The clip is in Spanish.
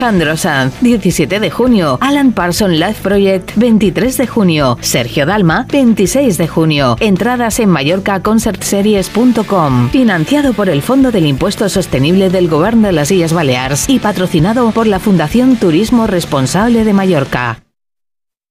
Sandro Sanz, 17 de junio. Alan Parsons Live Project, 23 de junio. Sergio Dalma, 26 de junio. Entradas en mallorcaconcertseries.com. Financiado por el Fondo del Impuesto Sostenible del Govern de las Illes Balears y patrocinado por la Fundación Turismo Responsable de Mallorca.